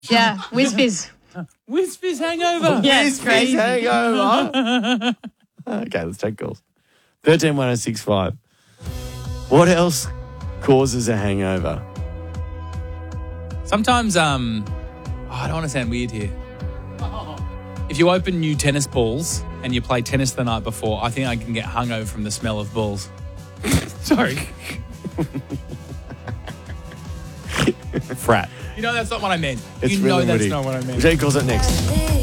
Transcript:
Yeah, Whiz-Fizz. Whiz-Fizz hangover. Yeah, it's crazy. Hangover. Okay, let's take calls. 131065. What else causes a hangover? Sometimes, I don't want to sound weird here. If you open new tennis balls and you play tennis the night before, I think I can get hungover from the smell of balls. Sorry. Frat. You know that's not what I meant. It's you know really that's witty. not what I meant. Jake calls it next.